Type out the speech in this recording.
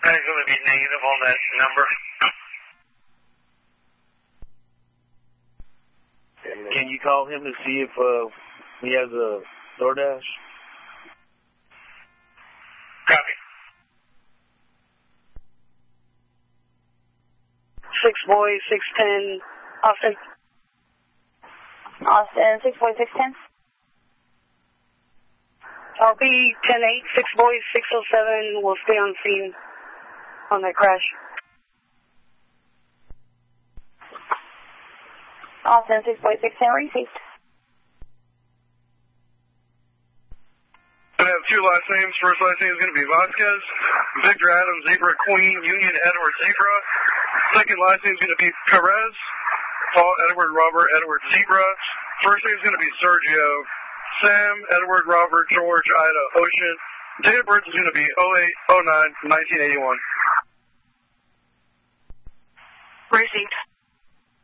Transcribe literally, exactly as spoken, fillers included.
That's going to be negative on that number. Can you call him to see if uh, he has a DoorDash? Copy. Six boy, six ten, Austin. Austin, six boy, six ten. R B ten eight, six boy, six oh seven will stay on scene on that crash. Austin, six boy, six ten, received. I have two last names. First last name is going to be Vasquez, Victor Adams, Zebra Queen, Union Edward Zebra. Second last name is going to be Perez, Paul Edward Robert Edward Zebra. First name is going to be Sergio, Sam Edward Robert George Ida Ocean. Date of birth is going to be oh eight oh nine nineteen eighty-one. Received.